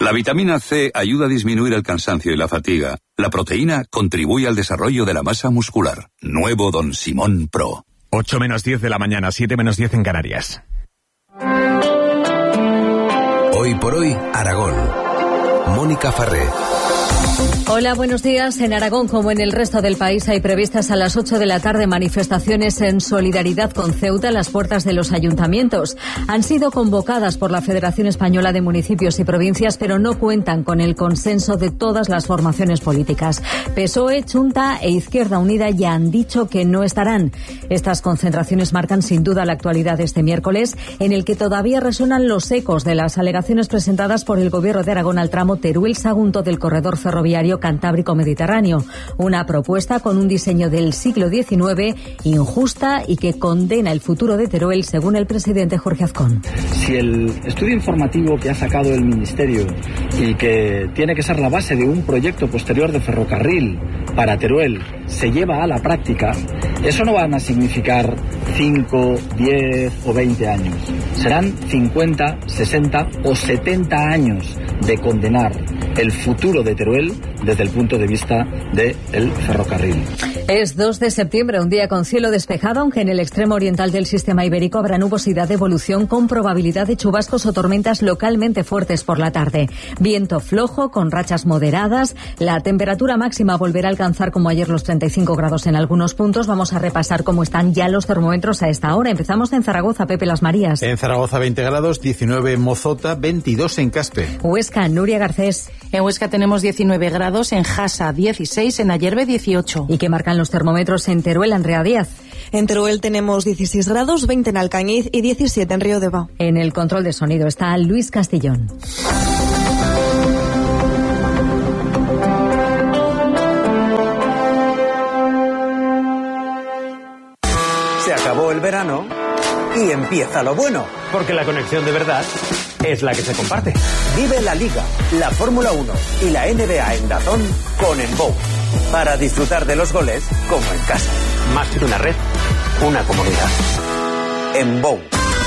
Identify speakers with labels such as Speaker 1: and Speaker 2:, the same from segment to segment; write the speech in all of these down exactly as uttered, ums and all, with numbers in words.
Speaker 1: La vitamina C ayuda a disminuir el cansancio y la fatiga. La proteína contribuye al desarrollo de la masa muscular. Nuevo Don Simón Pro.
Speaker 2: ocho menos diez de la mañana, siete menos diez en Canarias.
Speaker 3: Hoy por hoy, Aragón. Mónica Farré.
Speaker 4: Hola, buenos días. En Aragón, como en el resto del país, hay previstas a las ocho de la tarde manifestaciones en solidaridad con Ceuta en las puertas de los ayuntamientos. Han sido convocadas por la Federación Española de Municipios y Provincias, pero no cuentan con el consenso de todas las formaciones políticas. P S O E, Chunta e Izquierda Unida ya han dicho que no estarán. Estas concentraciones marcan sin duda la actualidad de este miércoles, en el que todavía resuenan los ecos de las alegaciones presentadas por el Gobierno de Aragón al tramo Teruel-Sagunto del corredor ferroviario Cantábrico-Mediterráneo, una propuesta con un diseño del siglo diecinueve, injusta y que condena el futuro de Teruel, según el presidente Jorge Azcón.
Speaker 5: Si el estudio informativo que ha sacado el Ministerio y que tiene que ser la base de un proyecto posterior de ferrocarril para Teruel se lleva a la práctica, eso no van a significar cinco, diez o veinte años. Serán cincuenta, sesenta o setenta años de condenar el futuro de Teruel desde el punto de vista del ferrocarril.
Speaker 4: Es dos de septiembre, un día con cielo despejado, aunque en el extremo oriental del sistema ibérico habrá nubosidad de evolución con probabilidad de chubascos o tormentas localmente fuertes por la tarde. Viento flojo con rachas moderadas. La temperatura máxima volverá a alcanzar como ayer los treinta y cinco grados en algunos puntos. Vamos a repasar cómo están ya los termómetros a esta hora. Empezamos en Zaragoza, Pepe Las Marías.
Speaker 6: En Zaragoza veinte grados, diecinueve en Mozota, veintidós en Caspe.
Speaker 4: Huesca, Nuria Garcés.
Speaker 7: En Huesca tenemos diecinueve grados, en Jasa dieciséis, en Ayerbe dieciocho.
Speaker 4: ¿Y qué marcan los termómetros en Teruel, Andrea Díaz?
Speaker 8: En Teruel tenemos dieciséis grados, veinte en Alcañiz y diecisiete en Riodeva.
Speaker 4: En el control de sonido está Luis Castillón.
Speaker 9: Se acabó el verano y empieza lo bueno.
Speaker 10: Porque la conexión de verdad es la que se comparte.
Speaker 9: Vive la Liga, la Fórmula uno y la N B A en DAZN con Enbow. Para disfrutar de los goles como en casa.
Speaker 10: Más que una red, una comunidad.
Speaker 9: Enbow.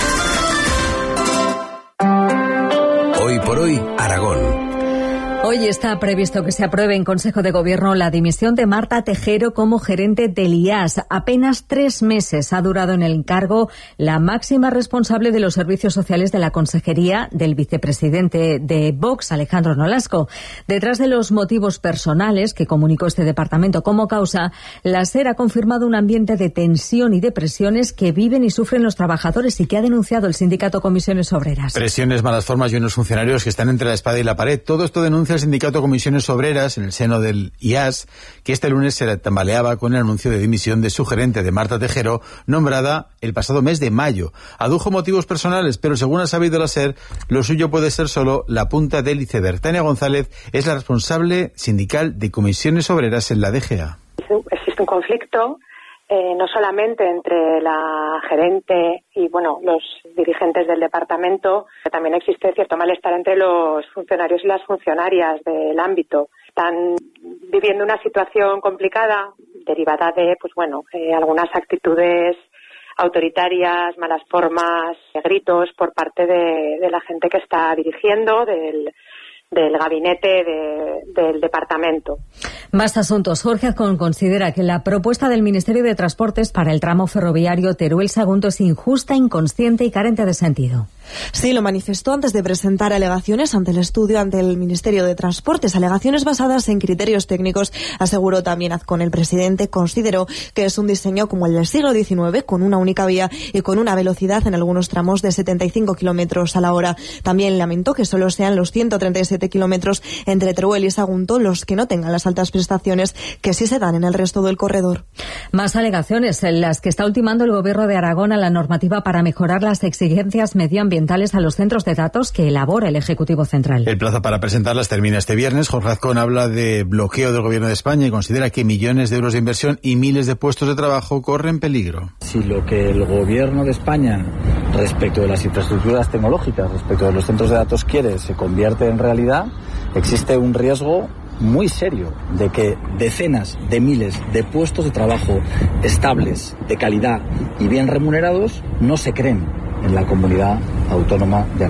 Speaker 3: Hoy por hoy, Aragón.
Speaker 4: Hoy está previsto que se apruebe en Consejo de Gobierno la dimisión de Marta Tejero como gerente del I A S. Apenas tres meses ha durado en el cargo la máxima responsable de los servicios sociales de la Consejería del vicepresidente de Vox, Alejandro Nolasco. Detrás de los motivos personales que comunicó este departamento como causa, la SER ha confirmado un ambiente de tensión y de presiones que viven y sufren los trabajadores y que ha denunciado el sindicato Comisiones Obreras.
Speaker 6: Presiones, malas formas y unos funcionarios que están entre la espada y la pared. Todo esto denuncia el sindicato Comisiones Obreras en el seno del I A S, que este lunes se tambaleaba con el anuncio de dimisión de su gerente, de Marta Tejero, nombrada el pasado mes de mayo. Adujo motivos personales, pero según ha sabido la SER, lo suyo puede ser solo la punta del iceberg. Tania González es la responsable sindical de Comisiones Obreras en la D G A.
Speaker 11: Existe un conflicto Eh, no solamente entre la gerente y bueno los dirigentes del departamento, también existe cierto malestar entre los funcionarios y las funcionarias del ámbito. Están viviendo una situación complicada derivada de pues bueno eh, algunas actitudes autoritarias, malas formas, gritos por parte de, de la gente que está dirigiendo, del del gabinete de, del departamento.
Speaker 4: Más asuntos. Jorge Azcón considera que la propuesta del Ministerio de Transportes para el tramo ferroviario Teruel-Sagunto es injusta, inconsciente y carente de sentido.
Speaker 8: Sí, lo manifestó antes de presentar alegaciones ante el estudio ante el Ministerio de Transportes, alegaciones basadas en criterios técnicos. Aseguró también Azcón, el presidente consideró que es un diseño como el del siglo diecinueve, con una única vía y con una velocidad en algunos tramos de setenta y cinco kilómetros a la hora. También lamentó que solo sean los ciento treinta y siete kilómetros entre Teruel y Sagunto los que no tengan las altas prestaciones que sí se dan en el resto del corredor.
Speaker 4: Más alegaciones en las que está ultimando el Gobierno de Aragón a la normativa para mejorar las exigencias medioambientales a los centros de datos que elabora el Ejecutivo Central.
Speaker 6: El plazo para presentarlas termina este viernes. Jorge Azcón habla de bloqueo del Gobierno de España y considera que millones de euros de inversión y miles de puestos de trabajo corren peligro.
Speaker 5: Si lo que el Gobierno de España respecto de las infraestructuras tecnológicas, respecto de los centros de datos quiere, se convierte en realidad, existe un riesgo muy serio de que decenas de miles de puestos de trabajo estables, de calidad y bien remunerados no se creen en la comunidad autónoma de Aragón.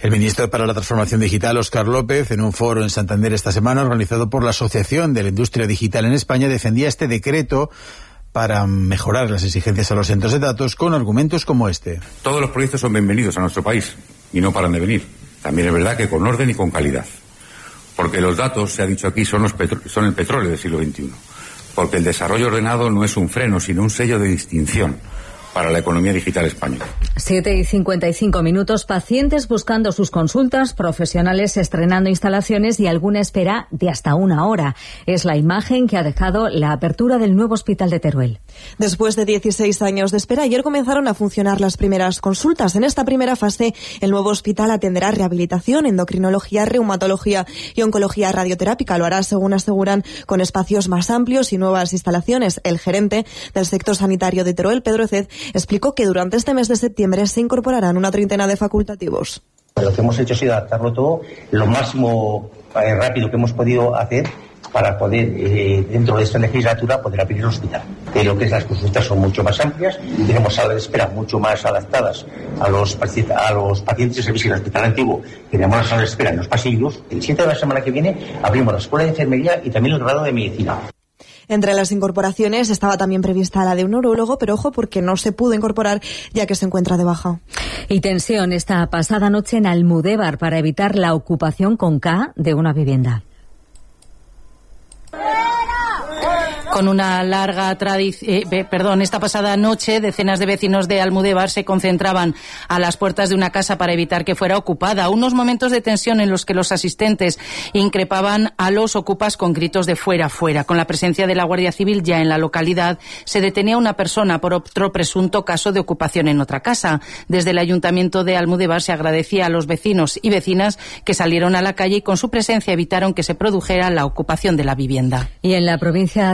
Speaker 6: El ministro para la Transformación Digital, Óscar López, en un foro en Santander esta semana organizado por la Asociación de la Industria Digital en España, defendía este decreto para mejorar las exigencias a los centros de datos con argumentos como este.
Speaker 12: Todos los proyectos son bienvenidos a nuestro país y no paran de venir. También es verdad que con orden y con calidad. Porque los datos, se ha dicho aquí, son, los petro- son el petróleo del siglo veintiuno. Porque el desarrollo ordenado no es un freno, sino un sello de distinción para la economía digital española.
Speaker 4: siete y cincuenta y cinco minutos, pacientes buscando sus consultas, profesionales estrenando instalaciones y alguna espera de hasta una hora. Es la imagen que ha dejado la apertura del nuevo hospital de Teruel.
Speaker 8: Después de dieciséis años de espera, ayer comenzaron a funcionar las primeras consultas. En esta primera fase, el nuevo hospital atenderá rehabilitación, endocrinología, reumatología y oncología radioterápica. Lo hará, según aseguran, con espacios más amplios y nuevas instalaciones. El gerente del sector sanitario de Teruel, Pedro Ced, explicó que durante este mes de septiembre se incorporarán una treintena de facultativos.
Speaker 13: Lo que hemos hecho ha sido adaptarlo todo lo máximo eh, rápido que hemos podido hacer para poder, eh, dentro de esta legislatura, poder abrir el hospital. Eh, lo que es las consultas son mucho más amplias, tenemos salas de espera mucho más adaptadas a los, a los pacientes de servicio del hospital antiguo, tenemos las salas de espera en los pasillos. El siete de la semana que viene abrimos la escuela de enfermería y también el grado de medicina.
Speaker 8: Entre las incorporaciones estaba también prevista la de un neurólogo, pero ojo porque no se pudo incorporar ya que se encuentra de baja.
Speaker 4: Y tensión esta pasada noche en Almudévar para evitar la ocupación con K de una vivienda.
Speaker 7: Con una larga tradición, eh, perdón, esta pasada noche decenas de vecinos de Almudévar se concentraban a las puertas de una casa para evitar que fuera ocupada. Unos momentos de tensión en los que los asistentes increpaban a los ocupas con gritos de fuera, fuera. Con la presencia de la Guardia Civil ya en la localidad, se detenía una persona por otro presunto caso de ocupación en otra casa. Desde el Ayuntamiento de Almudévar se agradecía a los vecinos y vecinas que salieron a la calle y con su presencia evitaron que se produjera la ocupación de la vivienda.
Speaker 4: Y en la provincia